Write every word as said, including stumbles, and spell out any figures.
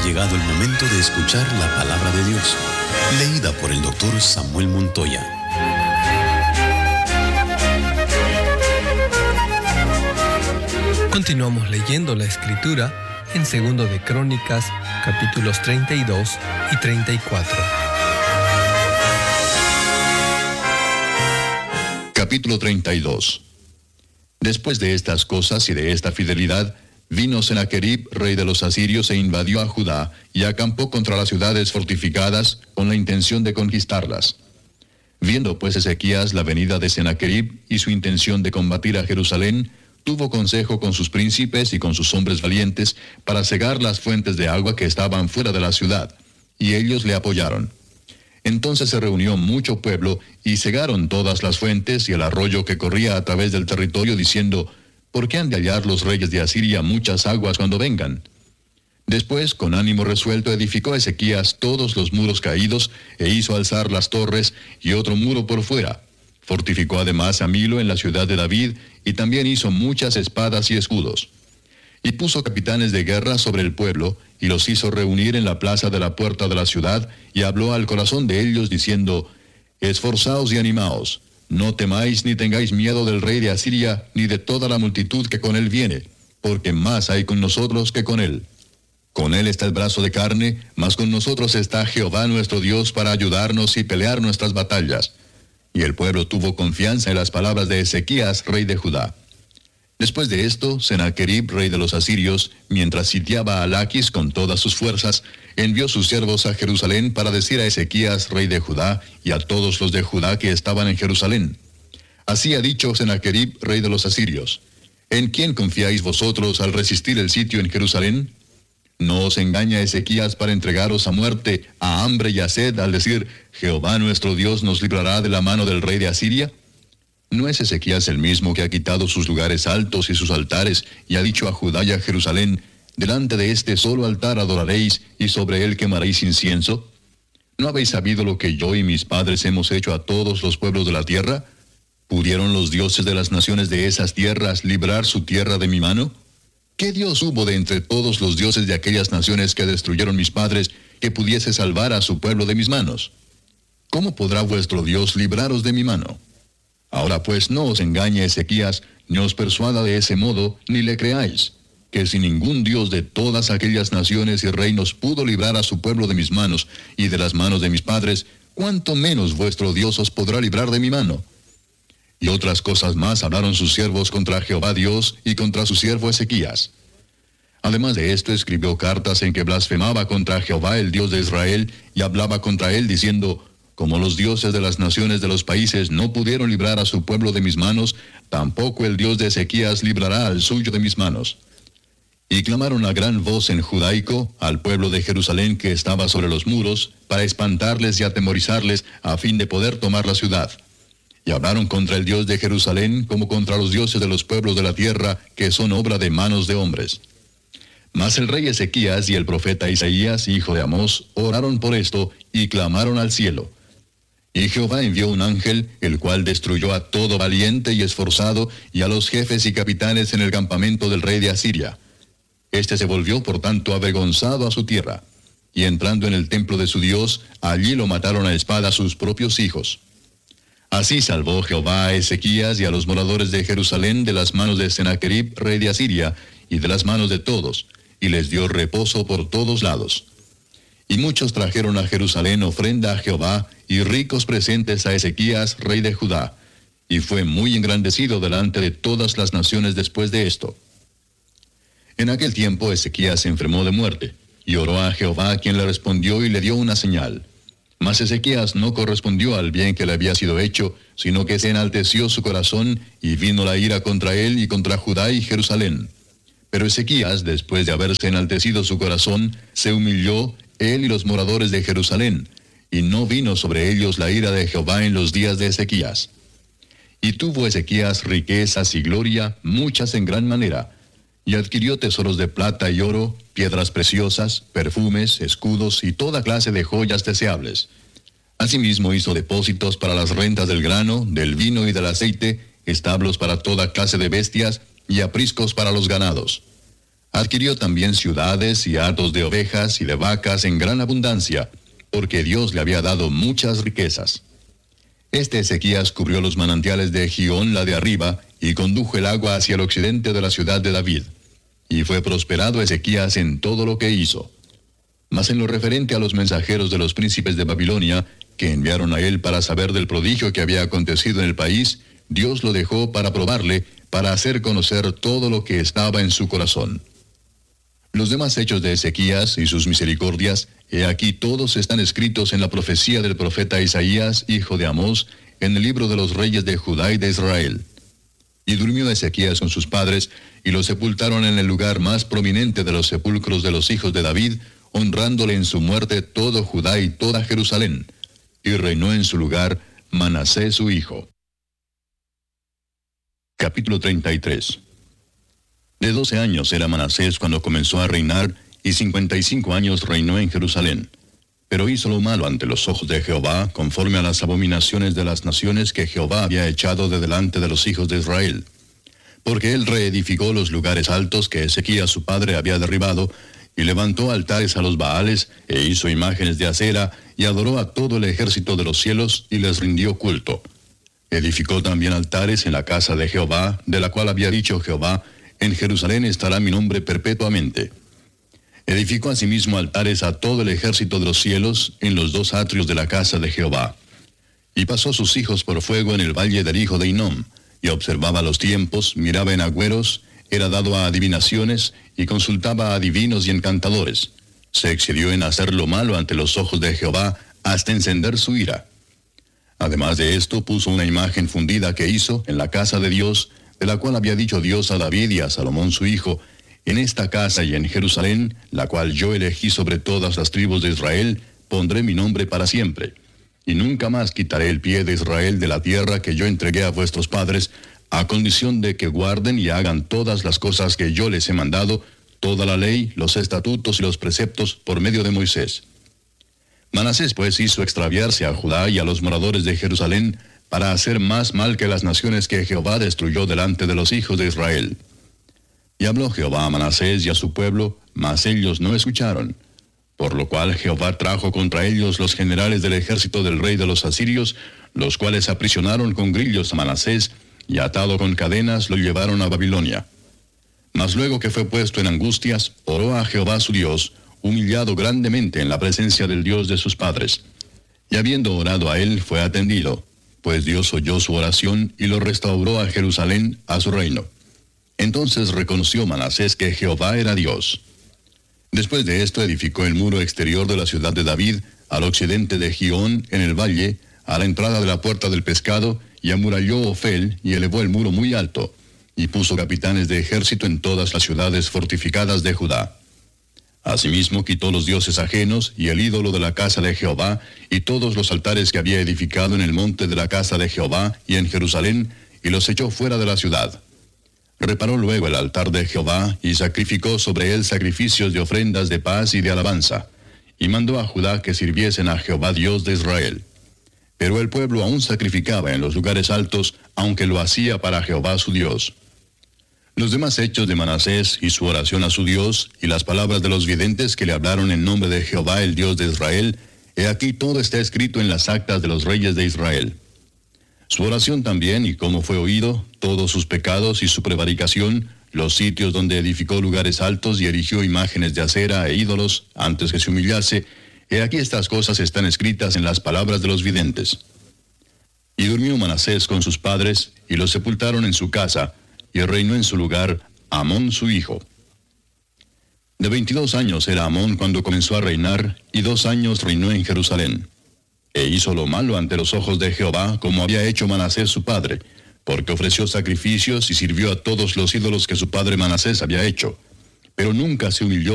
llegado el momento de escuchar la palabra de Dios, leída por el doctor Samuel Montoya. Continuamos leyendo la Escritura en Segundo de Crónicas, capítulos treinta y dos y treinta y cuatro. Capítulo treinta y dos. Después de estas cosas y de esta fidelidad, vino Sennacherib, rey de los asirios, e invadió a Judá, y acampó contra las ciudades fortificadas, con la intención de conquistarlas. Viendo pues Ezequías la venida de Sennacherib y su intención de combatir a Jerusalén, tuvo consejo con sus príncipes y con sus hombres valientes para cegar las fuentes de agua que estaban fuera de la ciudad, y ellos le apoyaron. Entonces se reunió mucho pueblo, y cegaron todas las fuentes y el arroyo que corría a través del territorio, diciendo: ¿por qué han de hallar los reyes de Asiria muchas aguas cuando vengan? Después, con ánimo resuelto, edificó Ezequías todos los muros caídos, e hizo alzar las torres y otro muro por fuera. Fortificó además a Milo en la ciudad de David, y también hizo muchas espadas y escudos. Y puso capitanes de guerra sobre el pueblo, y los hizo reunir en la plaza de la puerta de la ciudad, y habló al corazón de ellos, diciendo: esforzaos y animaos, no temáis ni tengáis miedo del rey de Asiria, ni de toda la multitud que con él viene, porque más hay con nosotros que con él. Con él está el brazo de carne, mas con nosotros está Jehová nuestro Dios para ayudarnos y pelear nuestras batallas. Y el pueblo tuvo confianza en las palabras de Ezequías, rey de Judá. Después de esto, Sennacherib, rey de los asirios, mientras sitiaba a Laquis con todas sus fuerzas, envió sus siervos a Jerusalén para decir a Ezequías, rey de Judá, y a todos los de Judá que estaban en Jerusalén: así ha dicho Sennacherib, rey de los asirios: ¿en quién confiáis vosotros al resistir el sitio en Jerusalén? ¿No os engaña Ezequías para entregaros a muerte, a hambre y a sed, al decir: Jehová nuestro Dios nos librará de la mano del rey de Asiria? ¿No es Ezequías el mismo que ha quitado sus lugares altos y sus altares, y ha dicho a Judá y a Jerusalén: delante de este solo altar adoraréis, y sobre él quemaréis incienso? ¿No habéis sabido lo que yo y mis padres hemos hecho a todos los pueblos de la tierra? ¿Pudieron los dioses de las naciones de esas tierras librar su tierra de mi mano? ¿Qué Dios hubo de entre todos los dioses de aquellas naciones que destruyeron mis padres, que pudiese salvar a su pueblo de mis manos? ¿Cómo podrá vuestro Dios libraros de mi mano? Ahora pues no os engañe Ezequías, ni os persuada de ese modo, ni le creáis, que si ningún Dios de todas aquellas naciones y reinos pudo librar a su pueblo de mis manos y de las manos de mis padres, cuánto menos vuestro Dios os podrá librar de mi mano. Y otras cosas más hablaron sus siervos contra Jehová Dios y contra su siervo Ezequías. Además de esto, escribió cartas en que blasfemaba contra Jehová, el Dios de Israel, y hablaba contra él, diciendo: como los dioses de las naciones de los países no pudieron librar a su pueblo de mis manos, tampoco el Dios de Ezequías librará al suyo de mis manos. Y clamaron a gran voz en judaico al pueblo de Jerusalén que estaba sobre los muros, para espantarles y atemorizarles, a fin de poder tomar la ciudad. Y hablaron contra el Dios de Jerusalén como contra los dioses de los pueblos de la tierra, que son obra de manos de hombres. Mas el rey Ezequías y el profeta Isaías, hijo de Amós, oraron por esto, y clamaron al cielo. Y Jehová envió un ángel, el cual destruyó a todo valiente y esforzado, y a los jefes y capitanes en el campamento del rey de Asiria. Este se volvió por tanto avergonzado a su tierra, y entrando en el templo de su Dios, allí lo mataron a espada sus propios hijos. Así salvó Jehová a Ezequías y a los moradores de Jerusalén de las manos de Sennacherib, rey de Asiria, y de las manos de todos, y les dio reposo por todos lados. Y muchos trajeron a Jerusalén ofrenda a Jehová, y ricos presentes a Ezequías, rey de Judá, y fue muy engrandecido delante de todas las naciones después de esto. En aquel tiempo Ezequías se enfermó de muerte, y oró a Jehová, quien le respondió y le dio una señal. Mas Ezequías no correspondió al bien que le había sido hecho, sino que se enalteció su corazón, y vino la ira contra él y contra Judá y Jerusalén. Pero Ezequías, después de haberse enaltecido su corazón, se humilló, él y los moradores de Jerusalén, y no vino sobre ellos la ira de Jehová en los días de Ezequías. Y tuvo Ezequías riquezas y gloria, muchas en gran manera, y adquirió tesoros de plata y oro, piedras preciosas, perfumes, escudos y toda clase de joyas deseables. Asimismo hizo depósitos para las rentas del grano, del vino y del aceite, establos para toda clase de bestias, y apriscos para los ganados. Adquirió también ciudades y hatos de ovejas y de vacas en gran abundancia, porque Dios le había dado muchas riquezas. Este Ezequías cubrió los manantiales de Gihón, la de arriba, y condujo el agua hacia el occidente de la ciudad de David. Y fue prosperado Ezequías en todo lo que hizo. Mas en lo referente a los mensajeros de los príncipes de Babilonia, que enviaron a él para saber del prodigio que había acontecido en el país, Dios lo dejó para probarle, para hacer conocer todo lo que estaba en su corazón. Los demás hechos de Ezequías y sus misericordias, he aquí todos están escritos en la profecía del profeta Isaías, hijo de Amós, en el libro de los reyes de Judá y de Israel. Y durmió Ezequías con sus padres, y lo sepultaron en el lugar más prominente de los sepulcros de los hijos de David, honrándole en su muerte todo Judá y toda Jerusalén. Y reinó en su lugar Manasés su hijo. Capítulo treinta y tres. De doce años era Manasés cuando comenzó a reinar, y cincuenta y cinco años reinó en Jerusalén. Pero hizo lo malo ante los ojos de Jehová, conforme a las abominaciones de las naciones que Jehová había echado de delante de los hijos de Israel. Porque él reedificó los lugares altos que Ezequías su padre había derribado, y levantó altares a los Baales, e hizo imágenes de acera, y adoró a todo el ejército de los cielos, y les rindió culto. Edificó también altares en la casa de Jehová, de la cual había dicho Jehová, en Jerusalén estará mi nombre perpetuamente. Edificó asimismo altares a todo el ejército de los cielos, en los dos atrios de la casa de Jehová. Y pasó sus hijos por fuego en el valle del hijo de Hinnom, y observaba los tiempos, miraba en agüeros, era dado a adivinaciones, y consultaba a adivinos y encantadores. Se excedió en hacer lo malo ante los ojos de Jehová, hasta encender su ira. Además de esto, puso una imagen fundida que hizo en la casa de Dios, de la cual había dicho Dios a David y a Salomón su hijo, en esta casa y en Jerusalén, la cual yo elegí sobre todas las tribus de Israel, pondré mi nombre para siempre. Y nunca más quitaré el pie de Israel de la tierra que yo entregué a vuestros padres, a condición de que guarden y hagan todas las cosas que yo les he mandado, toda la ley, los estatutos y los preceptos por medio de Moisés. Manasés pues hizo extraviarse a Judá y a los moradores de Jerusalén, para hacer más mal que las naciones que Jehová destruyó delante de los hijos de Israel. Y habló Jehová a Manasés y a su pueblo, mas ellos no escucharon. Por lo cual Jehová trajo contra ellos los generales del ejército del rey de los asirios, los cuales aprisionaron con grillos a Manasés, y atado con cadenas lo llevaron a Babilonia. Mas luego que fue puesto en angustias, oró a Jehová su Dios, humillado grandemente en la presencia del Dios de sus padres. Y habiendo orado a él, fue atendido, pues Dios oyó su oración y lo restauró a Jerusalén, a su reino. Entonces reconoció Manasés que Jehová era Dios. Después de esto edificó el muro exterior de la ciudad de David, al occidente de Gihón, en el valle, a la entrada de la puerta del pescado, y amuralló Ofel, y elevó el muro muy alto, y puso capitanes de ejército en todas las ciudades fortificadas de Judá. Asimismo quitó los dioses ajenos, y el ídolo de la casa de Jehová, y todos los altares que había edificado en el monte de la casa de Jehová, y en Jerusalén, y los echó fuera de la ciudad. Reparó luego el altar de Jehová, y sacrificó sobre él sacrificios de ofrendas de paz y de alabanza, y mandó a Judá que sirviesen a Jehová Dios de Israel. Pero el pueblo aún sacrificaba en los lugares altos, aunque lo hacía para Jehová su Dios. Los demás hechos de Manasés y su oración a su Dios, y las palabras de los videntes que le hablaron en nombre de Jehová el Dios de Israel, he aquí todo está escrito en las actas de los reyes de Israel. Su oración también, y cómo fue oído, todos sus pecados y su prevaricación, los sitios donde edificó lugares altos y erigió imágenes de acera e ídolos, antes que se humillase, he aquí estas cosas están escritas en las palabras de los videntes. Y durmió Manasés con sus padres, y los sepultaron en su casa, y reinó en su lugar Amón su hijo. De veintidós años era Amón cuando comenzó a reinar, y dos años reinó en Jerusalén. E hizo lo malo ante los ojos de Jehová, como había hecho Manasés su padre, porque ofreció sacrificios y sirvió a todos los ídolos que su padre Manasés había hecho. Pero nunca se humilló